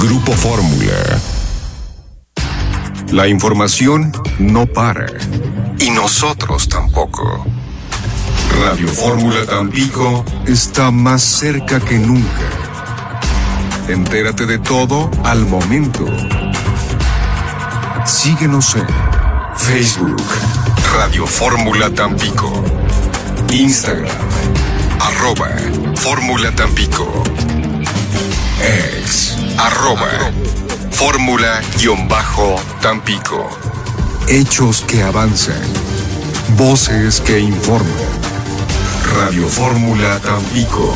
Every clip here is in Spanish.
Grupo Fórmula. La información no para. Y nosotros tampoco. Radio Fórmula Tampico está más cerca que nunca. Entérate de todo al momento. Síguenos en Facebook, Radio Fórmula Tampico. Instagram, @Fórmula Tampico. Ex, @Fórmula_Tampico. Hechos que avanzan. Voces que informan. Radio Fórmula Tampico.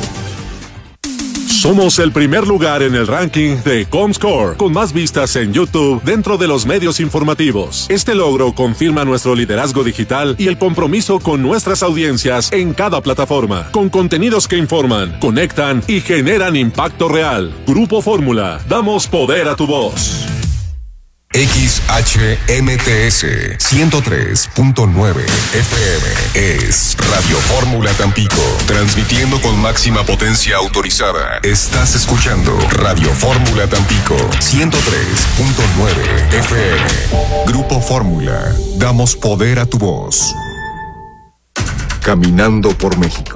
Somos el primer lugar en el ranking de Comscore, con más vistas en YouTube dentro de los medios informativos. Este logro confirma nuestro liderazgo digital y el compromiso con nuestras audiencias en cada plataforma, con contenidos que informan, conectan y generan impacto real. Grupo Fórmula, damos poder a tu voz. XHMTS 103.9 FM es Radio Fórmula Tampico, transmitiendo con máxima potencia autorizada. Estás escuchando Radio Fórmula Tampico 103.9 FM. Grupo Fórmula, damos poder a tu voz. Caminando por México.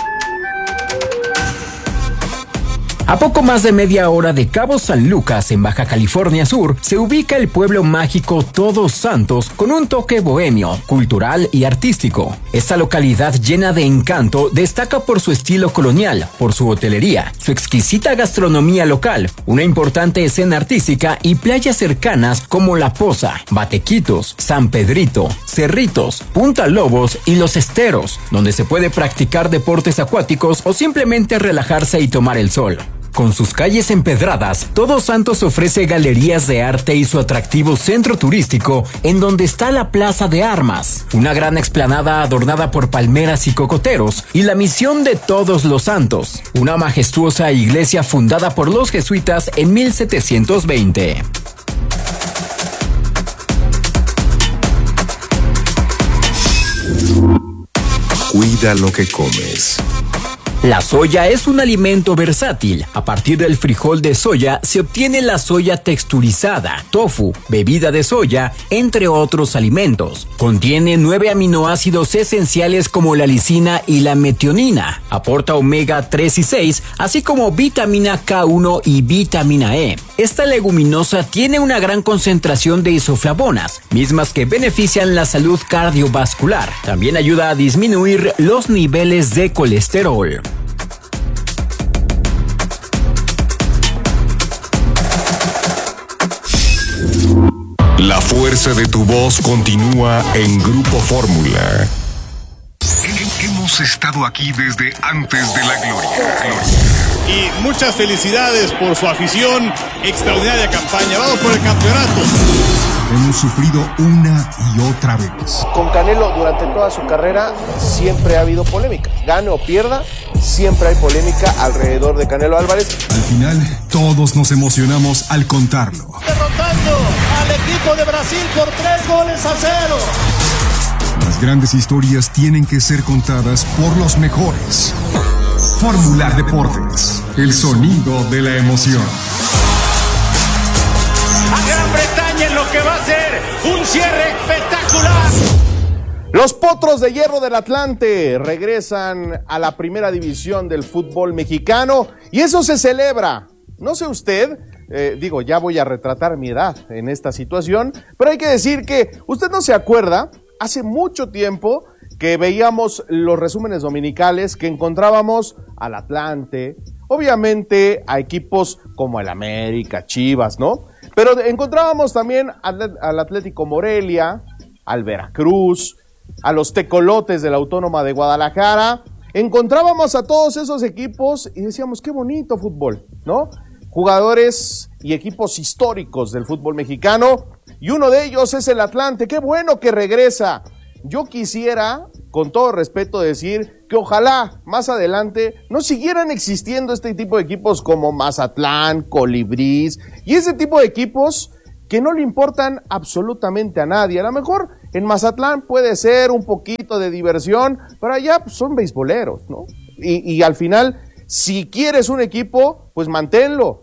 A poco más de media hora de Cabo San Lucas, en Baja California Sur, se ubica el pueblo mágico Todos Santos con un toque bohemio, cultural y artístico. Esta localidad llena de encanto destaca por su estilo colonial, por su hotelería, su exquisita gastronomía local, una importante escena artística y playas cercanas como La Poza, Batequitos, San Pedrito, Cerritos, Punta Lobos y Los Esteros, donde se puede practicar deportes acuáticos o simplemente relajarse y tomar el sol. Con sus calles empedradas, Todos Santos ofrece galerías de arte y su atractivo centro turístico, en donde está la Plaza de Armas, una gran explanada adornada por palmeras y cocoteros, y la Misión de Todos los Santos, una majestuosa iglesia fundada por los jesuitas en 1720. Cuida lo que comes. La soya es un alimento versátil. A partir del frijol de soya se obtiene la soya texturizada, tofu, bebida de soya, entre otros alimentos. Contiene 9 aminoácidos esenciales como la lisina y la metionina. Aporta omega 3 y 6, así como vitamina K1 y vitamina E. Esta leguminosa tiene una gran concentración de isoflavonas, mismas que benefician la salud cardiovascular. También ayuda a disminuir los niveles de colesterol. La fuerza de tu voz continúa en Grupo Fórmula. Hemos estado aquí desde antes de la gloria. Y muchas felicidades por su afición, extraordinaria campaña. Vamos por el campeonato. Hemos sufrido una y otra vez. Con Canelo durante toda su carrera siempre ha habido polémica. Gane o pierda, siempre hay polémica alrededor de Canelo Álvarez. Al final, todos nos emocionamos al contarlo. Derrotando al equipo de Brasil por 3-0. Las grandes historias tienen que ser contadas por los mejores. Fórmula Deportes, el sonido de la emoción. A Gran Bretaña en lo que va a ser un cierre espectacular. Los Potros de Hierro del Atlante regresan a la primera división del fútbol mexicano y eso se celebra. No sé usted, ya voy a retratar mi edad en esta situación, pero hay que decir que usted no se acuerda, hace mucho tiempo que veíamos los resúmenes dominicales que encontrábamos al Atlante, obviamente a equipos como el América, Chivas, ¿no? Pero encontrábamos también al Atlético Morelia, al Veracruz, a los Tecolotes de la Autónoma de Guadalajara. Encontrábamos a todos esos equipos y decíamos, qué bonito fútbol, ¿no? Jugadores y equipos históricos del fútbol mexicano, y uno de ellos es el Atlante. Qué bueno que regresa. Yo quisiera, con todo respeto, decir que ojalá más adelante no siguieran existiendo este tipo de equipos como Mazatlán, Colibrís y ese tipo de equipos que no le importan absolutamente a nadie. A lo mejor en Mazatlán puede ser un poquito de diversión, pero allá pues, son beisboleros, ¿no? Y al final, si quieres un equipo, pues manténlo.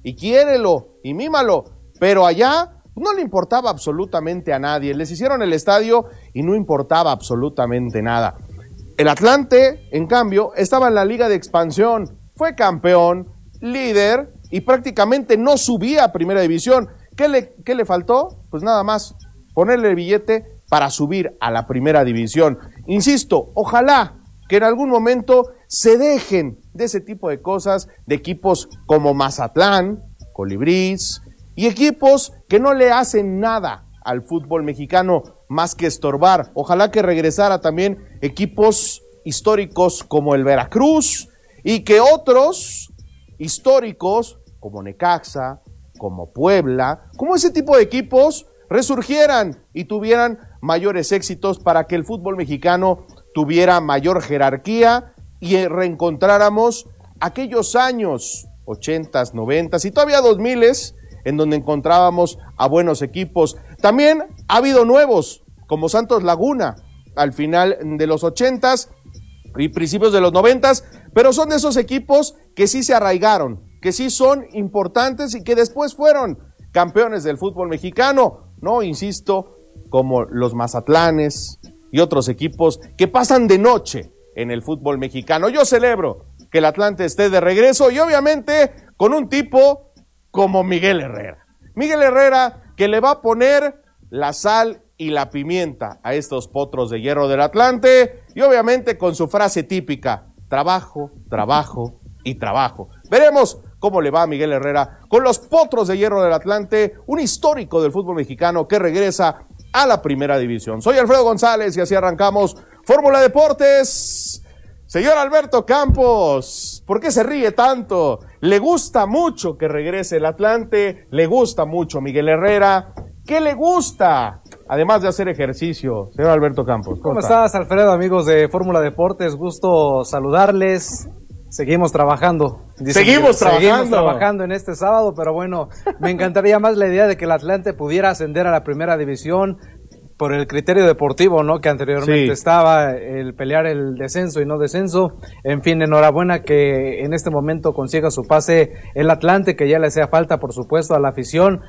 y quiérelo y mímalo, pero allá no le importaba absolutamente a nadie. Les hicieron el estadio y no importaba absolutamente nada. El Atlante, en cambio, estaba en la Liga de Expansión, fue campeón, líder y prácticamente no subía a Primera División. ¿Qué le faltó? Pues nada más ponerle el billete para subir a la Primera División. Insisto, ojalá que en algún momento se dejen de ese tipo de cosas, de equipos como Mazatlán, Colibrís, y equipos que no le hacen nada al fútbol mexicano más que estorbar. Ojalá que regresara también equipos históricos como el Veracruz y que otros históricos como Necaxa, como Puebla, como ese tipo de equipos resurgieran y tuvieran mayores éxitos para que el fútbol mexicano tuviera mayor jerarquía y reencontráramos aquellos años 80s, 90s y todavía 2000s en donde encontrábamos a buenos equipos. También ha habido nuevos, como Santos Laguna, al final de los 80s y principios de los 90s, pero son de esos equipos que sí se arraigaron, que sí son importantes y que después fueron campeones del fútbol mexicano, no, insisto, como los Mazatlanes y otros equipos que pasan de noche en el fútbol mexicano. Yo celebro que el Atlante esté de regreso y obviamente con un tipo como Miguel Herrera. Miguel Herrera que le va a poner la sal y la pimienta a estos Potros de Hierro del Atlante y obviamente con su frase típica, trabajo, trabajo y trabajo. Veremos cómo le va a Miguel Herrera con los Potros de Hierro del Atlante, un histórico del fútbol mexicano que regresa a la Primera División. Soy Alfredo González y así arrancamos Fórmula Deportes. Señor Alberto Campos, ¿por qué se ríe tanto? ¿Le gusta mucho que regrese el Atlante? ¿Le gusta mucho Miguel Herrera? ¿Qué le gusta? Además de hacer ejercicio, señor Alberto Campos. ¿Cómo estás, Alfredo, amigos de Fórmula Deportes? Gusto saludarles. Seguimos trabajando. Seguimos trabajando en este sábado, pero bueno, me encantaría más la idea de que el Atlante pudiera ascender a la Primera División por el criterio deportivo, ¿no? Que anteriormente estaba, el pelear el descenso y no descenso. En fin, enhorabuena que en este momento consiga su pase el Atlante, que ya le hacía falta, por supuesto, a la afición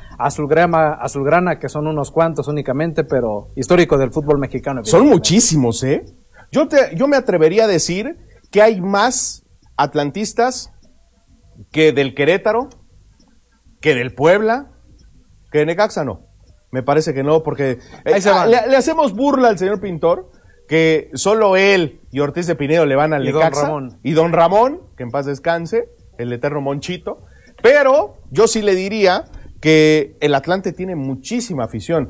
azulgrana, que son unos cuantos únicamente, pero histórico del fútbol mexicano. Son muchísimos, ¿eh? Yo me atrevería a decir que hay más atlantistas que del Querétaro, que del Puebla, que de Necaxa, no. Me parece que no, porque le hacemos burla al señor Pintor, que solo él y Ortiz de Pinedo le van al Necaxa. Y Don Ramón, que en paz descanse, el eterno Monchito. Pero yo sí le diría que el Atlante tiene muchísima afición.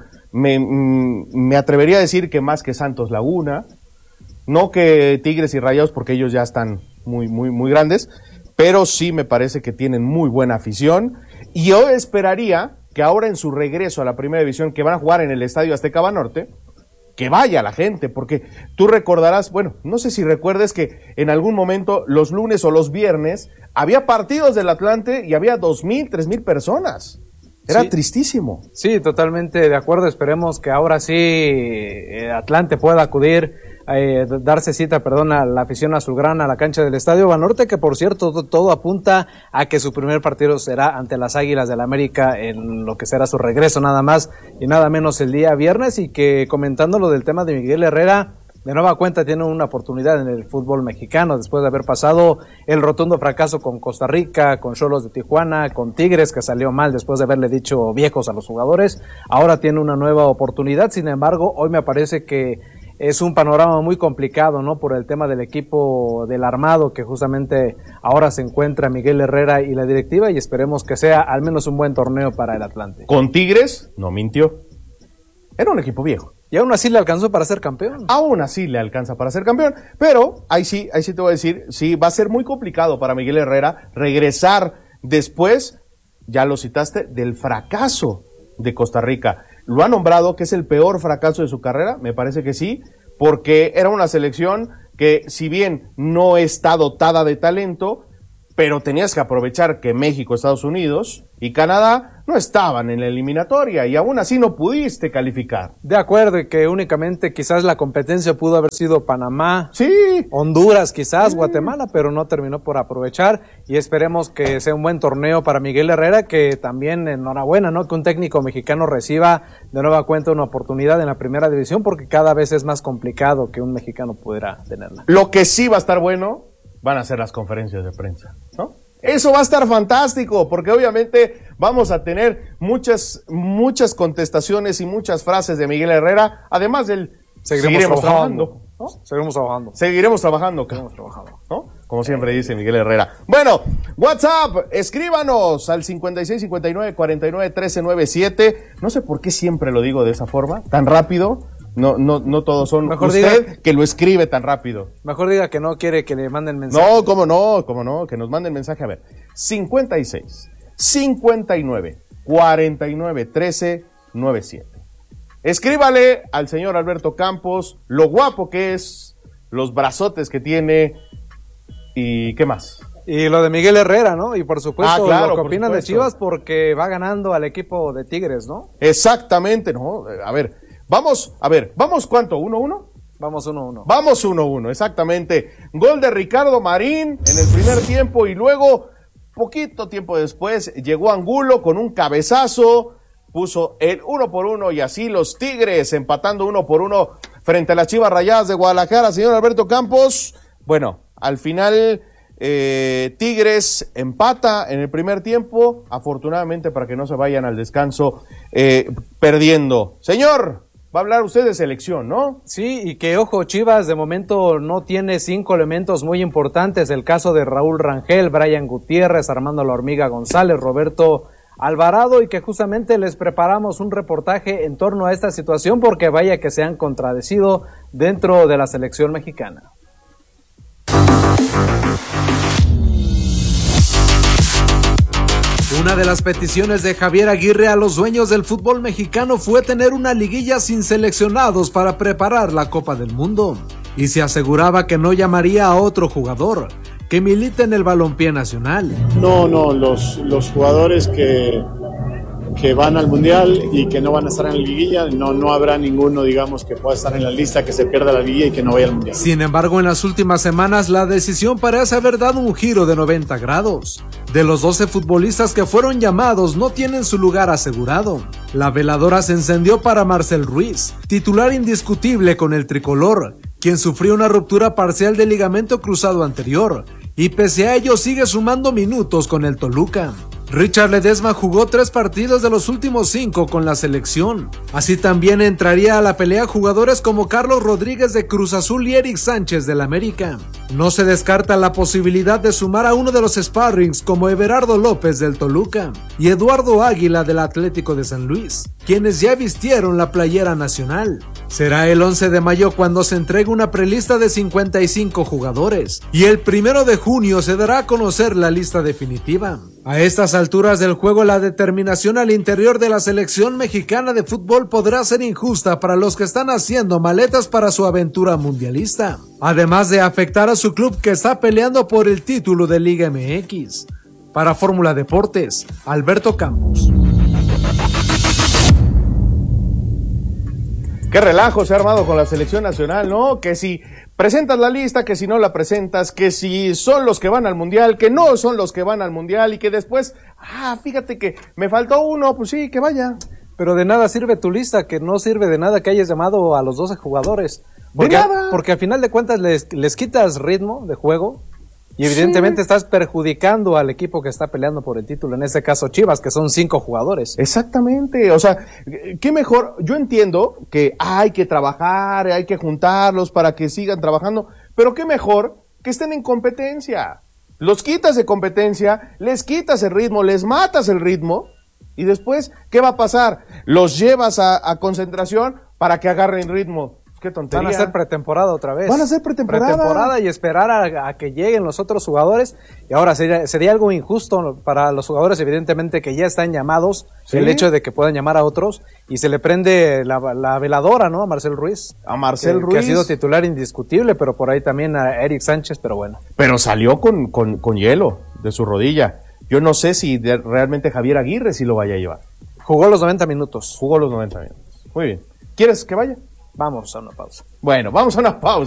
Me atrevería a decir que más que Santos Laguna, no que Tigres y Rayados, porque ellos ya están muy grandes, pero sí me parece que tienen muy buena afición. Y yo esperaría que ahora en su regreso a la Primera División, que van a jugar en el Estadio Azteca Banorte, que vaya la gente, porque tú recordarás, bueno, no sé si recuerdes que en algún momento los lunes o los viernes había partidos del Atlante y había 2,000, 3,000 personas. Era tristísimo. Sí, totalmente de acuerdo. Esperemos que ahora sí Atlante pueda acudir, darse cita, a la afición azulgrana a la cancha del Estadio Banorte, que por cierto todo apunta a que su primer partido será ante las Águilas del América en lo que será su regreso nada más y nada menos el día viernes, y que comentando lo del tema de Miguel Herrera, de nueva cuenta tiene una oportunidad en el fútbol mexicano después de haber pasado el rotundo fracaso con Costa Rica, con Xolos de Tijuana, con Tigres, que salió mal después de haberle dicho viejos a los jugadores. Ahora tiene una nueva oportunidad. Sin embargo, hoy me parece que es un panorama muy complicado, ¿no? Por el tema del equipo del armado, que justamente ahora se encuentra Miguel Herrera y la directiva, y esperemos que sea al menos un buen torneo para el Atlante. Con Tigres, no mintió. Era un equipo viejo. Y aún así le alcanzó para ser campeón. Aún así le alcanza para ser campeón. Pero ahí sí te voy a decir, sí, va a ser muy complicado para Miguel Herrera regresar después, ya lo citaste, del fracaso de Costa Rica. ¿Lo ha nombrado que es el peor fracaso de su carrera? Me parece que sí, porque era una selección que, si bien no está dotada de talento, pero tenías que aprovechar que México, Estados Unidos y Canadá no estaban en la eliminatoria y aún así no pudiste calificar. De acuerdo, y que únicamente quizás la competencia pudo haber sido Panamá, sí, Honduras quizás, Guatemala, pero no terminó por aprovechar, y esperemos que sea un buen torneo para Miguel Herrera, que también enhorabuena, ¿no? Que un técnico mexicano reciba de nueva cuenta una oportunidad en la primera división, porque cada vez es más complicado que un mexicano pudiera tenerla. Lo que sí va a estar bueno van a ser las conferencias de prensa, ¿no? Eso va a estar fantástico, porque obviamente vamos a tener muchas contestaciones y muchas frases de Miguel Herrera, además del seguiremos trabajando, ¿no? Seguiremos trabajando, ¿no? Como siempre dice Miguel Herrera. Bueno, WhatsApp, escríbanos al 5659-491397. No sé por qué siempre lo digo de esa forma, tan rápido. No todos son. Mejor usted diga, que lo escribe tan rápido. Mejor diga que no quiere que le manden mensaje. No, cómo no, que nos manden mensaje. A ver, 56-59-49-1397. Escríbale al señor Alberto Campos lo guapo que es, los brazotes que tiene y qué más. Y lo de Miguel Herrera, ¿no? Y por supuesto, claro, lo que opinan de Chivas, porque va ganando al equipo de Tigres, ¿no? Exactamente, ¿no? Vamos, ¿cuánto? ¿1-1? Vamos 1-1. Vamos 1-1, exactamente. Gol de Ricardo Marín en el primer tiempo y luego, poquito tiempo después, llegó Angulo con un cabezazo, puso el 1-1 y así los Tigres empatando 1-1 frente a las Chivas Rayadas de Guadalajara. Señor Alberto Campos, bueno, al final Tigres empata en el primer tiempo, afortunadamente para que no se vayan al descanso perdiendo. Señor, va a hablar usted de selección, ¿no? Sí, y que ojo, Chivas de momento no tiene 5 elementos muy importantes, el caso de Raúl Rangel, Brian Gutiérrez, Armando La Hormiga González, Roberto Alvarado, y que justamente les preparamos un reportaje en torno a esta situación porque vaya que se han contradecido dentro de la selección mexicana. Una de las peticiones de Javier Aguirre a los dueños del fútbol mexicano fue tener una liguilla sin seleccionados para preparar la Copa del Mundo, y se aseguraba que no llamaría a otro jugador que milite en el balompié nacional. No, los jugadores que van al Mundial y que no van a estar en la liguilla, no habrá ninguno, digamos, que pueda estar en la lista, que se pierda la liguilla y que no vaya al Mundial. Sin embargo, en las últimas semanas la decisión parece haber dado un giro de 90 grados. De los 12 futbolistas que fueron llamados, no tienen su lugar asegurado. La veladora se encendió para Marcel Ruiz, titular indiscutible con el tricolor, quien sufrió una ruptura parcial del ligamento cruzado anterior, y pese a ello sigue sumando minutos con el Toluca. Richard Ledesma jugó 3 partidos de los últimos 5 con la selección. Así también entraría a la pelea jugadores como Carlos Rodríguez de Cruz Azul y Eric Sánchez del América. No se descarta la posibilidad de sumar a uno de los sparrings como Everardo López del Toluca y Eduardo Águila del Atlético de San Luis, quienes ya vistieron la playera nacional. Será el 11 de mayo cuando se entregue una prelista de 55 jugadores y el 1 de junio se dará a conocer la lista definitiva. A estas alturas del juego, la determinación al interior de la selección mexicana de fútbol podrá ser injusta para los que están haciendo maletas para su aventura mundialista, además de afectar a su club que está peleando por el título de Liga MX. Para Fórmula Deportes, Alberto Campos. Qué relajo se ha armado con la selección nacional, ¿no? Que si presentas la lista, que si no la presentas, que si son los que van al Mundial, que no son los que van al Mundial y que después, fíjate que me faltó uno, pues sí, que vaya. Pero de nada sirve tu lista, que no sirve de nada que hayas llamado a los 12 jugadores. Porque al final de cuentas les quitas ritmo de juego y evidentemente estás perjudicando al equipo que está peleando por el título, en este caso Chivas, que son 5 jugadores. Exactamente, o sea, qué mejor, yo entiendo que hay que trabajar, hay que juntarlos para que sigan trabajando, pero qué mejor que estén en competencia. Los quitas de competencia, les quitas el ritmo, les matas el ritmo y después, ¿qué va a pasar? Los llevas a concentración para que agarren ritmo. Qué tontería. Van a ser pretemporada otra vez. Van a ser pretemporada y esperar a que lleguen los otros jugadores. Y ahora sería algo injusto para los jugadores, evidentemente, que ya están llamados, ¿sí? El hecho de que puedan llamar a otros y se le prende la veladora, ¿no? A Marcel Ruiz. A Marcel Ruiz. Que ha sido titular indiscutible, pero por ahí también a Eric Sánchez, pero bueno. Pero salió con hielo de su rodilla. Yo no sé si realmente Javier Aguirre sí lo vaya a llevar. Jugó los 90 minutos. Jugó los 90 minutos. Muy bien. ¿Quieres que vaya? Vamos a una pausa. Bueno, vamos a una pausa.